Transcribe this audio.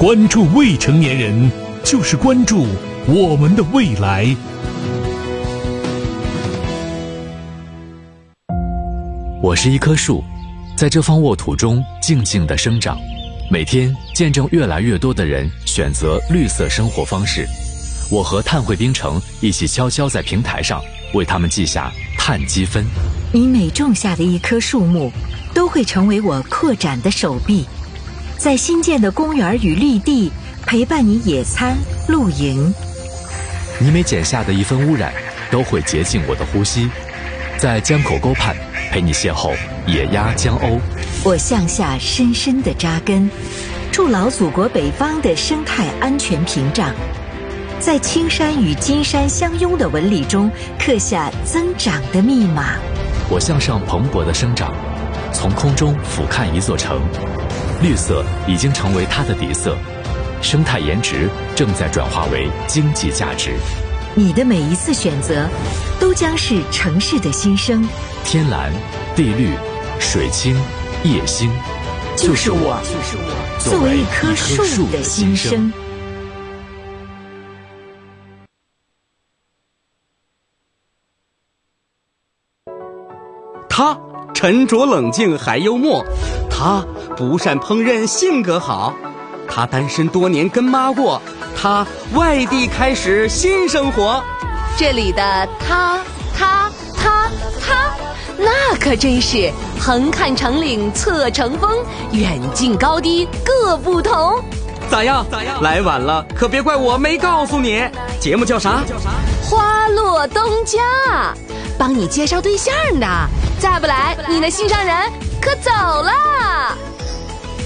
关注未成年人，就是关注我们的未来。 我是一棵树，在这方沃土中静静地生长，每天见证越来越多的人选择绿色生活方式。我和碳汇冰城一起悄悄在平台上为他们记下碳积分。 你每种下的一棵树木，都会成为我扩展的手臂，在新建的公园与绿地陪伴你野餐露营。 你每剪下的一分污染，都会洁净我的呼吸，在江口沟畔陪你邂逅野鸭江鸥。 我向下深深地扎根，筑牢祖国北方的生态安全屏障，在青山与金山相拥的纹理中刻下增长的密码。 我向上蓬勃地生长，从空中俯瞰一座城，绿色已经成为它的底色，生态颜值正在转化为经济价值。 你的每一次选择，都将是城市的新生。 天蓝、地绿、水清、夜星， 就是我作为一棵树的新生。 他沉着冷静还幽默，他不善烹饪性格好，他单身多年跟妈过，他外地开始新生活。 这里的他，那可真是横看成岭侧成峰，远近高低各不同。 咋样？来晚了可别怪我没告诉你。节目叫啥？ 花落东家，帮你介绍对象的，再不来你的心上人可走了。